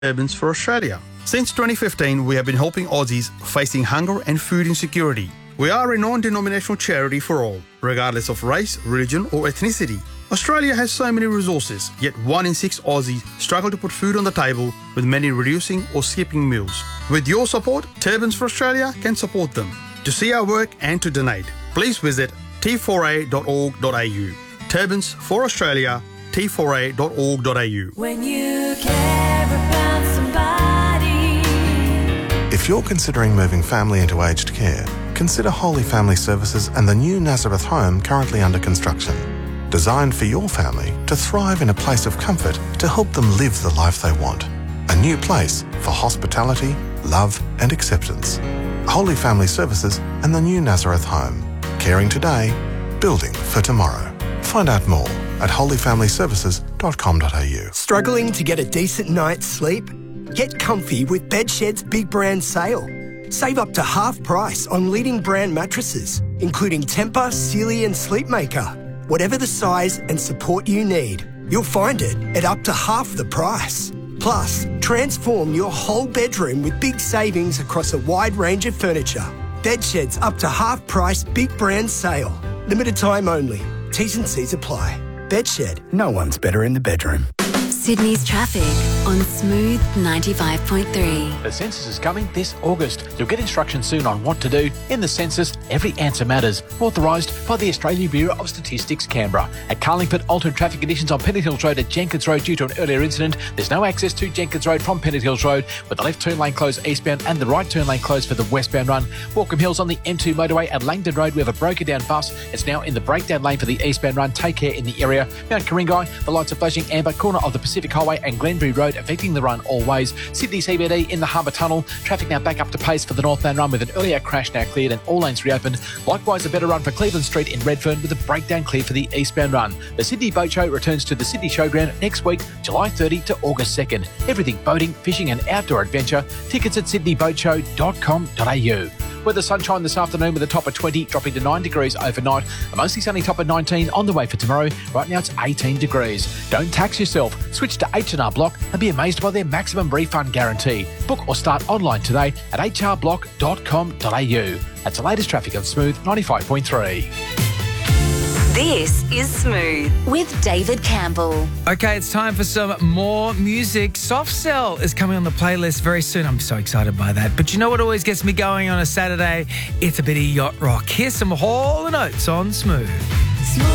Turbans for Australia. Since 2015, we have been helping Aussies facing hunger and food insecurity. We are a non-denominational charity for all, regardless of race, religion or ethnicity. Australia has so many resources, yet 1 in 6 Aussies struggle to put food on the table, with many reducing or skipping meals. With your support, Turbans for Australia can support them. To see our work and to donate, please visit t4a.org.au. Turbans for Australia, t4a.org.au. When you care about somebody. If you're considering moving family into aged care, consider Holy Family Services and the new Nazareth home currently under construction. Designed for your family to thrive in a place of comfort to help them live the life they want. A new place for hospitality, love and acceptance. Holy Family Services and the new Nazareth home. Caring today, building for tomorrow. Find out more at holyfamilyservices.com.au. Struggling to get a decent night's sleep? Get comfy with Bedshed's big brand sale. Save up to half price on leading brand mattresses, including Tempur, Sealy and Sleepmaker. Whatever the size and support you need, you'll find it at up to half the price. Plus, transform your whole bedroom with big savings across a wide range of furniture. Bedshed's up to half price big brand sale. Limited time only. T's and C's apply. Bedshed, no one's better in the bedroom. Sydney's traffic on Smooth 95.3. The census is coming this August. You'll get instructions soon on what to do. In the census, every answer matters. Authorised by the Australian Bureau of Statistics, Canberra. At Carlingford, altered traffic conditions on Pennant Hills Road at Jenkins Road due to an earlier incident. There's no access to Jenkins Road from Pennant Hills Road, with the left turn lane closed eastbound and the right turn lane closed for the westbound run. Walkham Hills on the M2 motorway at Langdon Road. We have a broken down bus. It's now in the breakdown lane for the eastbound run. Take care in the area. Mount Karingai, the lights are flashing amber, corner of the Pacific Highway and Glenbury Road affecting the run all ways. Sydney CBD in the Harbour Tunnel. Traffic now back up to pace for the northbound run with an earlier crash now cleared and all lanes reopened. Likewise, a better run for Cleveland Street in Redfern with a breakdown clear for the eastbound run. The Sydney Boat Show returns to the Sydney Showground next week, July 30 to August 2nd. Everything boating, fishing and outdoor adventure. Tickets at sydneyboatshow.com.au. Weather sunshine this afternoon with a top of 20, dropping to 9 degrees overnight. A mostly sunny top of 19 on the way for tomorrow. Right now it's 18 degrees. Don't tax yourself. Switch to H&R Block and be amazed by their maximum refund guarantee. Book or start online today at hrblock.com.au. That's the latest traffic on Smooth 95.3. This is Smooth with David Campbell. Okay, it's time for some more music. Soft Cell is coming on the playlist very soon. I'm so excited by that. But you know what always gets me going on a Saturday? It's a bit of yacht rock. Here's some Hall & Oates on Smooth.